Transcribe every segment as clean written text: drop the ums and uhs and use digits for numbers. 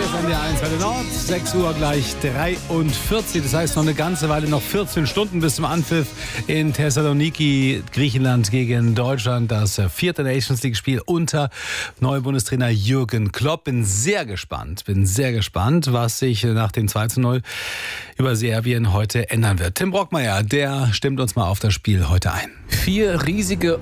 NDR1 Welle Nord, 6 Uhr gleich 43. Das heißt noch eine ganze Weile, noch 14 Stunden bis zum Anpfiff in Thessaloniki, Griechenland gegen Deutschland. Das 4. Nations League Spiel unter neuem Bundestrainer Jürgen Klopp. Bin sehr gespannt, was sich nach dem 2:0 über Serbien heute ändern wird. Tim Brockmeier, der stimmt uns mal auf das Spiel heute ein. 4 riesige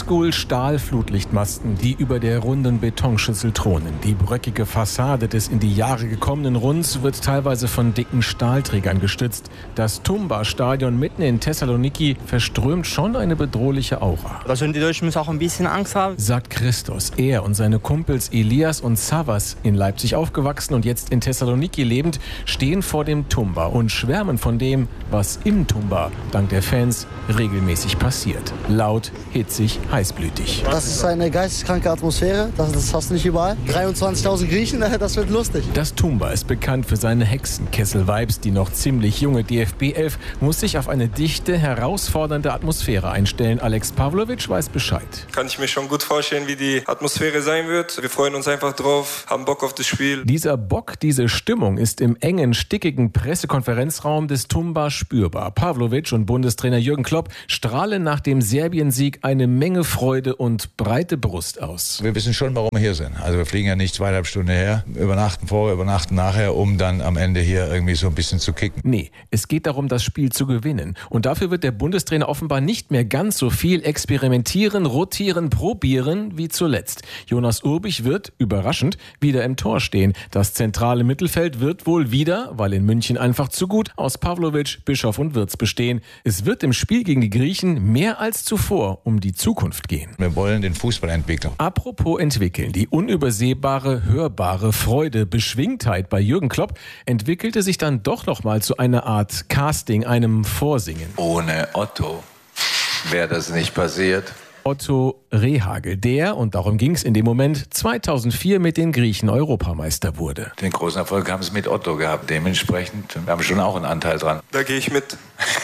Oldschool-Stahlflutlichtmasten, die über der runden Betonschüssel thronen. Die bröckige Fassade des in die Jahre gekommenen Runds wird teilweise von dicken Stahlträgern gestützt. Das Tumba-Stadion mitten in Thessaloniki verströmt schon eine bedrohliche Aura. Also die Deutschen müssen auch ein bisschen Angst haben, sagt Christos. Er und seine Kumpels Elias und Savas, in Leipzig aufgewachsen und jetzt in Thessaloniki lebend, stehen vor dem Tumba und schwärmen von dem, was im Tumba dank der Fans regelmäßig passiert. Laut, hitzig, heißblütig. Das ist eine geisteskranke Atmosphäre, das hast du nicht überall. 23.000 Griechen, das wird lustig. Das Tumba ist bekannt für seine Hexenkessel-Vibes. Die noch ziemlich junge DFB-11 muss sich auf eine dichte, herausfordernde Atmosphäre einstellen. Alex Pavlovic weiß Bescheid. Kann ich mir schon gut vorstellen, wie die Atmosphäre sein wird. Wir freuen uns einfach drauf, haben Bock auf das Spiel. Dieser Bock, diese Stimmung ist im engen, stickigen Pressekonferenzraum des Tumba spürbar. Pavlovic und Bundestrainer Jürgen Klopp strahlen nach dem Serbien-Sieg eine Menge Freude und breite Brust aus. Wir wissen schon, warum wir hier sind. Also wir fliegen ja nicht 2,5 Stunden her, übernachten vorher, übernachten nachher, um dann am Ende hier irgendwie so ein bisschen zu kicken. Nee, es geht darum, das Spiel zu gewinnen. Und dafür wird der Bundestrainer offenbar nicht mehr ganz so viel experimentieren, rotieren, probieren wie zuletzt. Jonas Urbich wird, überraschend, wieder im Tor stehen. Das zentrale Mittelfeld wird wohl wieder, weil in München einfach zu gut, aus Pavlovic, Bischof und Wirtz bestehen. Es wird im Spiel gegen die Griechen mehr als zuvor um die Zukunft gehen. Wir wollen den Fußball entwickeln. Apropos entwickeln, die unübersehbare, hörbare Freude, Beschwingtheit bei Jürgen Klopp entwickelte sich dann doch noch mal zu einer Art Casting, einem Vorsingen. Ohne Otto wäre das nicht passiert. Otto Rehhagel, der, und darum ging es in dem Moment, 2004 mit den Griechen Europameister wurde. Den großen Erfolg haben sie mit Otto gehabt. Dementsprechend haben wir schon auch einen Anteil dran. Da gehe ich mit.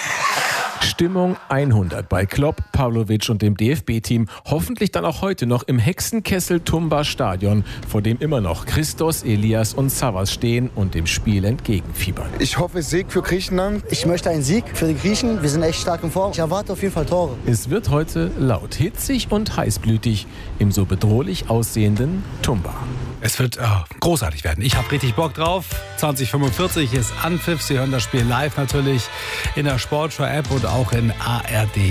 Stimmung 100 bei Klopp, Pavlovic und dem DFB-Team. Hoffentlich dann auch heute noch im Hexenkessel-Tumba-Stadion, vor dem immer noch Christos, Elias und Savas stehen und dem Spiel entgegenfiebern. Ich hoffe Sieg für Griechenland. Ich möchte einen Sieg für die Griechen. Wir sind echt stark in Form. Ich erwarte auf jeden Fall Tore. Es wird heute laut, hitzig und heißblütig im so bedrohlich aussehenden Tumba. Es wird großartig werden. Ich habe richtig Bock drauf. 20:45 ist Anpfiff. Sie hören das Spiel live natürlich in der Sportschau-App und auch in ARD